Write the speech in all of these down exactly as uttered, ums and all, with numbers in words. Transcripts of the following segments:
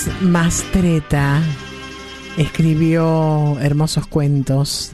Mastretta escribió hermosos cuentos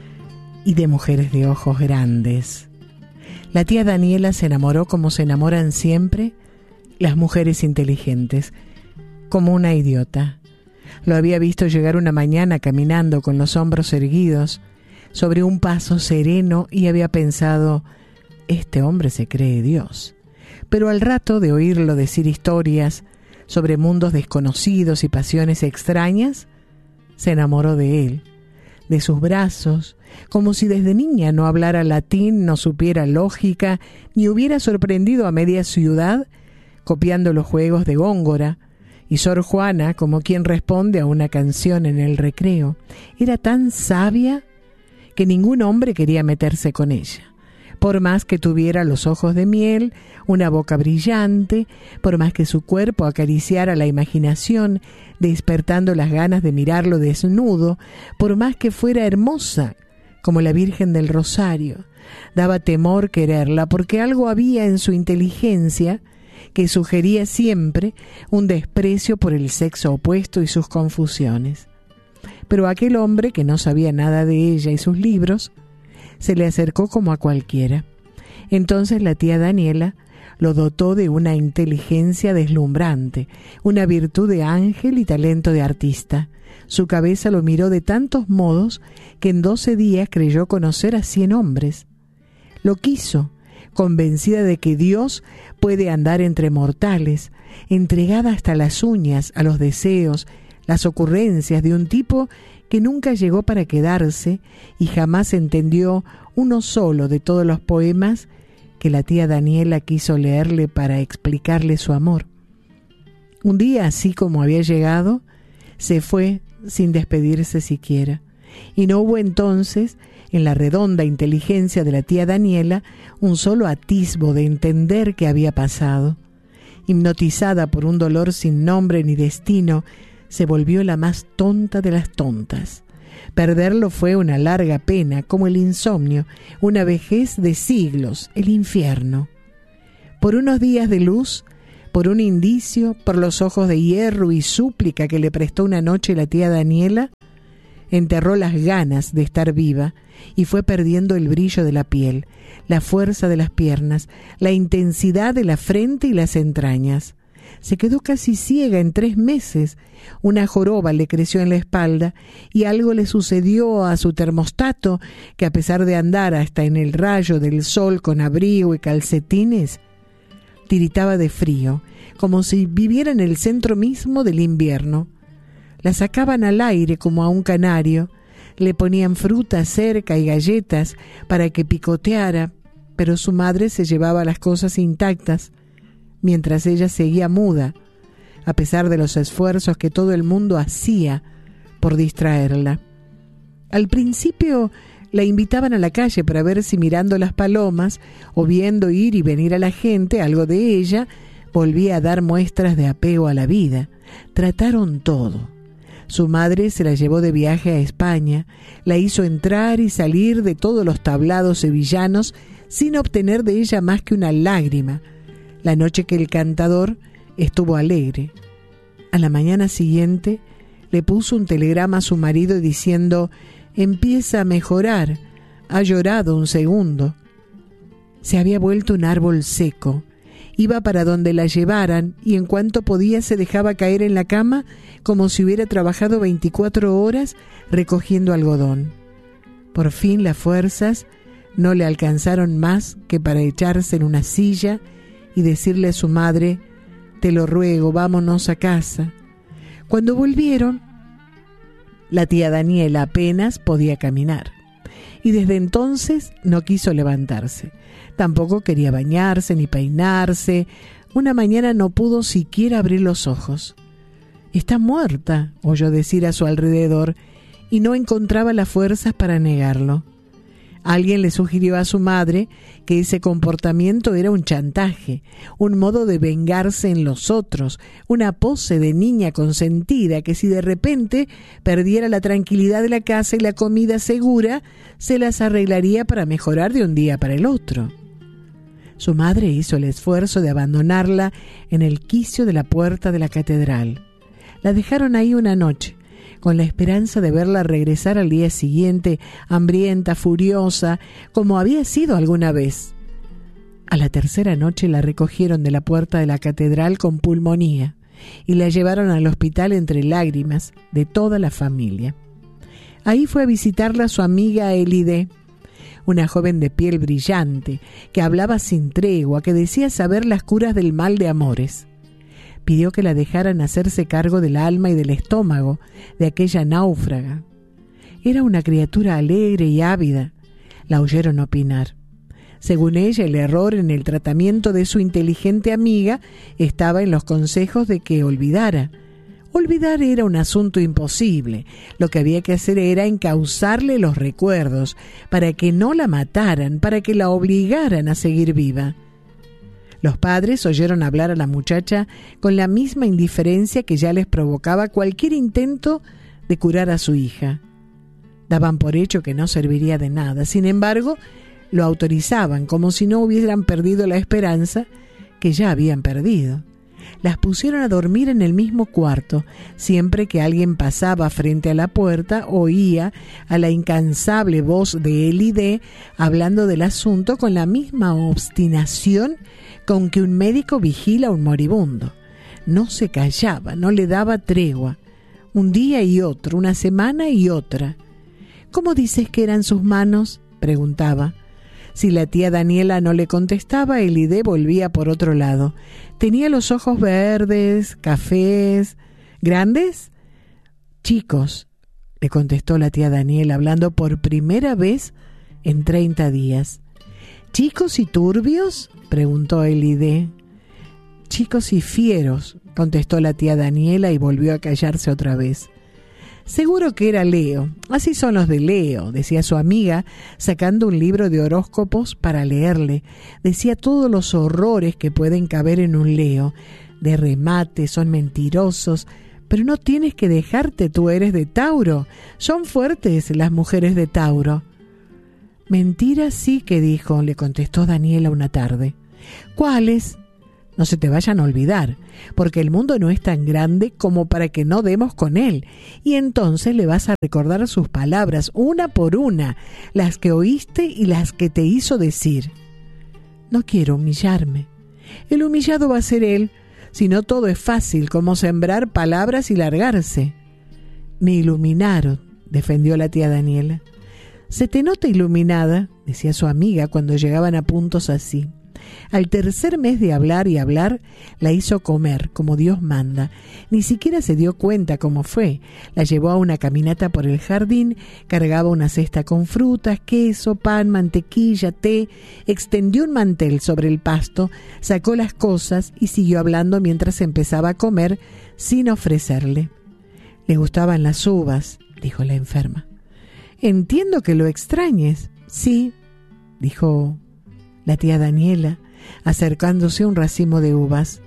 y de mujeres de ojos grandes. La tía Daniela se enamoró como se enamoran siempre las mujeres inteligentes, como una idiota. Lo había visto llegar una mañana caminando con los hombros erguidos sobre un paso sereno y había pensado, este hombre se cree Dios. Pero al rato de oírlo decir historias sobre mundos desconocidos y pasiones extrañas, se enamoró de él, de sus brazos, como si desde niña no hablara latín, no supiera lógica, ni hubiera sorprendido a media ciudad copiando los juegos de Góngora, y Sor Juana como quien responde a una canción en el recreo. Era tan sabia que ningún hombre quería meterse con ella. Por más que tuviera los ojos de miel, una boca brillante, por más que su cuerpo acariciara la imaginación, despertando las ganas de mirarlo desnudo, por más que fuera hermosa como la Virgen del Rosario, daba temor quererla, porque algo había en su inteligencia que sugería siempre un desprecio por el sexo opuesto y sus confusiones. Pero aquel hombre, que no sabía nada de ella y sus libros, se le acercó como a cualquiera. Entonces la tía Daniela lo dotó de una inteligencia deslumbrante, una virtud de ángel y talento de artista. Su cabeza lo miró de tantos modos que en doce días creyó conocer a cien hombres. Lo quiso, convencida de que Dios puede andar entre mortales, entregada hasta las uñas a los deseos, las ocurrencias de un tipo que nunca llegó para quedarse y jamás entendió uno solo de todos los poemas que la tía Daniela quiso leerle para explicarle su amor. Un día, así como había llegado, se fue sin despedirse siquiera, y no hubo entonces en la redonda inteligencia de la tía Daniela un solo atisbo de entender qué había pasado. Hipnotizada por un dolor sin nombre ni destino, se volvió la más tonta de las tontas. Perderlo fue una larga pena, como el insomnio, una vejez de siglos, el infierno. Por unos días de luz, por un indicio, por los ojos de hierro y súplica que le prestó una noche la tía Daniela, enterró las ganas de estar viva y fue perdiendo el brillo de la piel, la fuerza de las piernas, la intensidad de la frente y las entrañas. Se quedó casi ciega en tres meses. Una joroba le creció en la espalda y algo le sucedió a su termostato que, a pesar de andar hasta en el rayo del sol con abrigo y calcetines, tiritaba de frío, como si viviera en el centro mismo del invierno. La sacaban al aire como a un canario, le ponían fruta cerca y galletas para que picoteara, pero su madre se llevaba las cosas intactas, mientras ella seguía muda, a pesar de los esfuerzos que todo el mundo hacía por distraerla. Al principio la invitaban a la calle para ver si, mirando las palomas o viendo ir y venir a la gente, algo de ella volvía a dar muestras de apego a la vida. Trataron todo. Su madre se la llevó de viaje a España, la hizo entrar y salir de todos los tablados sevillanos sin obtener de ella más que una lágrima, la noche que el cantador estuvo alegre. A la mañana siguiente le puso un telegrama a su marido diciendo: empieza a mejorar, ha llorado un segundo. Se había vuelto un árbol seco. Iba para donde la llevaran y en cuanto podía se dejaba caer en la cama como si hubiera trabajado veinticuatro horas recogiendo algodón. Por fin las fuerzas no le alcanzaron más que para echarse en una silla y decirle a su madre: te lo ruego, vámonos a casa. Cuando volvieron, la tía Daniela apenas podía caminar y desde entonces no quiso levantarse. Tampoco quería bañarse ni peinarse. Una mañana no pudo siquiera abrir los ojos. «Está muerta», oyó decir a su alrededor, y no encontraba las fuerzas para negarlo. Alguien le sugirió a su madre que ese comportamiento era un chantaje, un modo de vengarse en los otros, una pose de niña consentida que, si de repente perdiera la tranquilidad de la casa y la comida segura, se las arreglaría para mejorar de un día para el otro. Su madre hizo el esfuerzo de abandonarla en el quicio de la puerta de la catedral. La dejaron ahí una noche, con la esperanza de verla regresar al día siguiente, hambrienta, furiosa, como había sido alguna vez. A la tercera noche la recogieron de la puerta de la catedral con pulmonía y la llevaron al hospital entre lágrimas de toda la familia. Ahí fue a visitarla su amiga Elide, una joven de piel brillante, que hablaba sin tregua, que decía saber las curas del mal de amores. Pidió que la dejaran hacerse cargo del alma y del estómago de aquella náufraga. Era una criatura alegre y ávida. La oyeron opinar. Según ella, el error en el tratamiento de su inteligente amiga estaba en los consejos de que olvidara. Olvidar era un asunto imposible. Lo que había que hacer era encauzarle los recuerdos para que no la mataran, para que la obligaran a seguir viva. Los padres oyeron hablar a la muchacha con la misma indiferencia que ya les provocaba cualquier intento de curar a su hija. Daban por hecho que no serviría de nada. Sin embargo, lo autorizaban como si no hubieran perdido la esperanza que ya habían perdido. Las pusieron a dormir en el mismo cuarto. Siempre que alguien pasaba frente a la puerta, oía a la incansable voz de Elide hablando del asunto con la misma obstinación con que un médico vigila a un moribundo. No se callaba, no le daba tregua. Un día y otro, una semana y otra. ¿Cómo dices que eran sus manos?, preguntaba. Si la tía Daniela no le contestaba, Elide volvía por otro lado. Tenía los ojos verdes, cafés. ¿Grandes? Chicos, le contestó la tía Daniela, hablando por primera vez en treinta días. ¿Chicos y turbios?, preguntó Elide. Chicos y fieros, contestó la tía Daniela y volvió a callarse otra vez. Seguro que era Leo. Así son los de Leo, decía su amiga, sacando un libro de horóscopos para leerle. Decía todos los horrores que pueden caber en un Leo. De remate, son mentirosos. Pero no tienes que dejarte, tú eres de Tauro. Son fuertes las mujeres de Tauro. Mentiras sí que dijo, le contestó Daniela una tarde. ¿Cuáles? No se te vayan a olvidar, porque el mundo no es tan grande como para que no demos con él. Y entonces le vas a recordar sus palabras, una por una, las que oíste y las que te hizo decir. No quiero humillarme. El humillado va a ser él, si no todo es fácil, como sembrar palabras y largarse. Me iluminaron, defendió la tía Daniela. Se te nota iluminada, decía su amiga cuando llegaban a puntos así. Al tercer mes de hablar y hablar, la hizo comer como Dios manda. Ni siquiera se dio cuenta cómo fue. La llevó a una caminata por el jardín, cargaba una cesta con frutas, queso, pan, mantequilla, té, extendió un mantel sobre el pasto, sacó las cosas y siguió hablando mientras empezaba a comer sin ofrecerle. Le gustaban las uvas, dijo la enferma. Entiendo que lo extrañes. Sí, dijo la tía Daniela, acercándose a un racimo de uvas.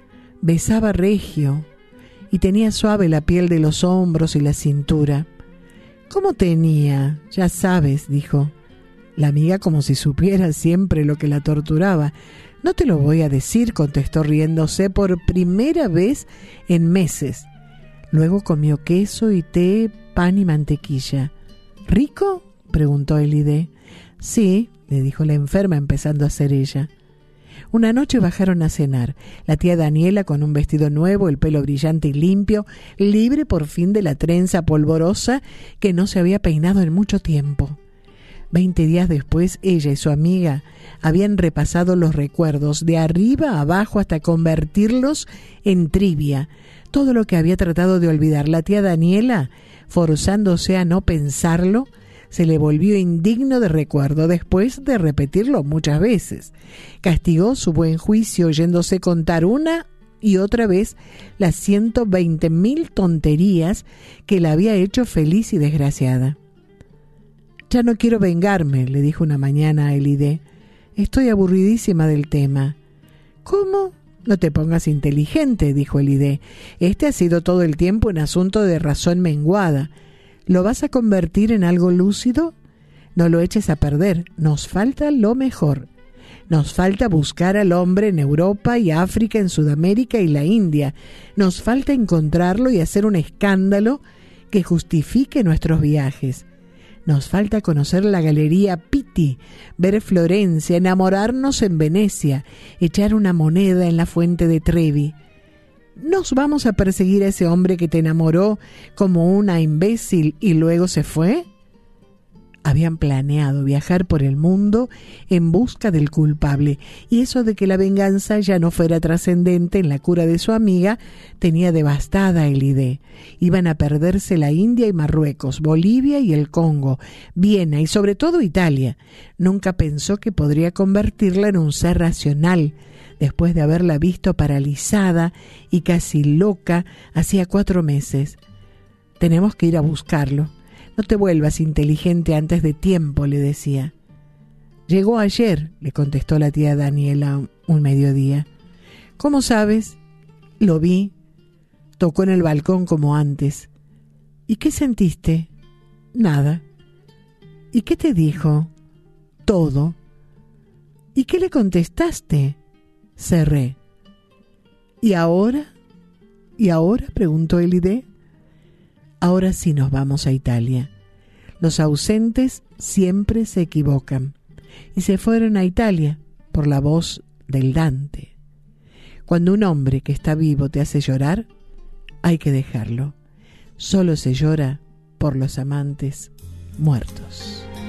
Besaba regio y tenía suave la piel de los hombros y la cintura. ¿Cómo tenía? Ya sabes, dijo la amiga como si supiera siempre lo que la torturaba. No te lo voy a decir, contestó riéndose por primera vez en meses. Luego comió queso y té, pan y mantequilla. ¿Rico?, preguntó Elide. Sí, le dijo la enferma, empezando a ser ella. Una noche bajaron a cenar. La tía Daniela con un vestido nuevo, el pelo brillante y limpio, libre por fin de la trenza polvorosa que no se había peinado en mucho tiempo. Veinte días después, ella y su amiga habían repasado los recuerdos de arriba a abajo hasta convertirlos en trivia. Todo lo que había tratado de olvidar la tía Daniela, forzándose a no pensarlo, se le volvió indigno de recuerdo después de repetirlo muchas veces. Castigó su buen juicio oyéndose contar una y otra vez las ciento veinte mil tonterías que la había hecho feliz y desgraciada. Ya no quiero vengarme, le dijo una mañana a Elide. Estoy aburridísima del tema. ¿Cómo? No te pongas inteligente, dijo Elide. Este ha sido todo el tiempo un asunto de razón menguada. ¿Lo vas a convertir en algo lúcido? No lo eches a perder, nos falta lo mejor. Nos falta buscar al hombre en Europa y África, en Sudamérica y la India. Nos falta encontrarlo y hacer un escándalo que justifique nuestros viajes. Nos falta conocer la Galería Pitti, ver Florencia, enamorarnos en Venecia, echar una moneda en la fuente de Trevi. ¿Nos vamos a perseguir a ese hombre que te enamoró como una imbécil y luego se fue? Habían planeado viajar por el mundo en busca del culpable, y eso de que la venganza ya no fuera trascendente en la cura de su amiga tenía devastada a Elidé. Iban a perderse la India y Marruecos, Bolivia y el Congo, Viena y sobre todo Italia. Nunca pensó que podría convertirla en un ser racional, después de haberla visto paralizada y casi loca hacía cuatro meses. Tenemos que ir a buscarlo. No te vuelvas inteligente antes de tiempo, le decía. Llegó ayer, le contestó la tía Daniela un mediodía. ¿Cómo sabes? Lo vi. Tocó en el balcón como antes. ¿Y qué sentiste? Nada. ¿Y qué te dijo? Todo. ¿Y qué le contestaste? Cerré. ¿Y ahora? ¿Y ahora? Preguntó Elidé. Ahora sí nos vamos a Italia. Los ausentes siempre se equivocan. Y se fueron a Italia por la voz del Dante. Cuando un hombre que está vivo te hace llorar, hay que dejarlo. Solo se llora por los amantes muertos.